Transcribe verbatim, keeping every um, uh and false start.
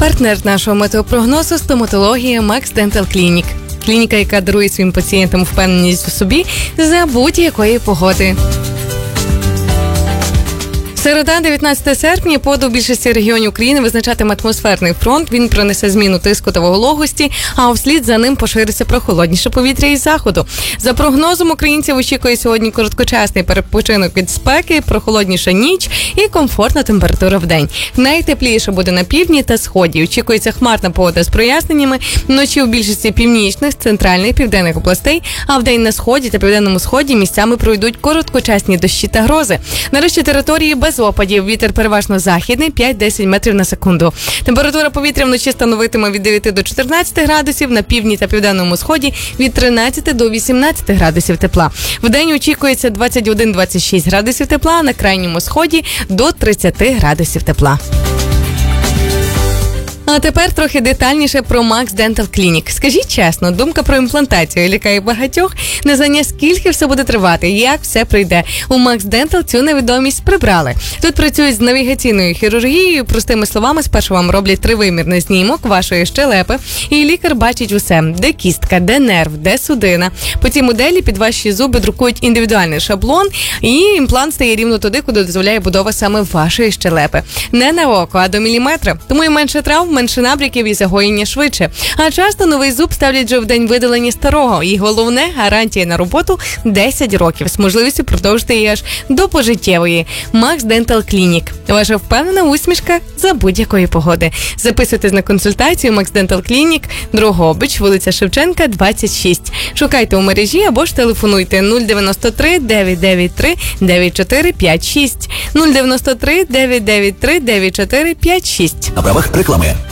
Партнер нашого метеопрогнозу – стоматологія Max Dental Clinic. Клініка, яка дарує своїм пацієнтам впевненість у собі за будь-якої погоди. Середа, дев'ятнадцяте серпня, подив більшості регіонів України визначатиме атмосферний фронт. Він принесе зміну тиску та вологості, а вслід за ним пошириться прохолодніше повітря із заходу. За прогнозом, українців очікує сьогодні короткочасний перепочинок від спеки, прохолодніша ніч і комфортна температура в день. Найтепліше буде на півдні та сході. Очікується хмарна погода з проясненнями. Вночі у більшості північних, центральних і південних областей, а вдень на сході та південному сході місцями пройдуть короткочасні дощі та грози. Нарешті території без опадів. Вітер переважно західний, п'ять-десять метрів на секунду. Температура повітря вночі становитиме від дев'яти до чотирнадцяти градусів, на півдні та південному сході від тринадцяти до вісімнадцяти градусів тепла. Вдень очікується двадцять один - двадцять шість градусів тепла, а на крайньому сході до тридцяти градусів тепла. А тепер трохи детальніше про Max Dental Clinic. Скажіть чесно, думка про імплантацію лякає багатьох. Не знання, скільки все буде тривати, як все прийде. У Max Dental цю невідомість прибрали. Тут працюють з навігаційною хірургією. Простими словами, спершу вам роблять тривимірний знімок вашої щелепи, і лікар бачить усе. Де кістка, де нерв, де судина. По цій моделі під ваші зуби друкують індивідуальний шаблон, і імплант стає рівно туди, куди дозволяє будова саме вашої щелепи. Не на око, а до міліметра. Тому і менше травм, менше набряків і загоєння швидше. А часто новий зуб ставлять вже в день видалення старого. І головне, гарантія на роботу десять років з можливістю продовжити її аж до пожиттєвої. Max Dental Clinic. Ваша впевнена усмішка за будь-якої погоди. Записуйтесь на консультацію Max Dental Clinic, Дрогобич, вулиця Шевченка, двадцять шість. Шукайте у мережі або ж телефонуйте нуль дев'яносто три - дев'ять дев'ять три - дев'ять чотири п'ять шість. нуль дев'яносто три - дев'ять дев'ять три - дев'ять чотири п'ять шість. На правах реклами.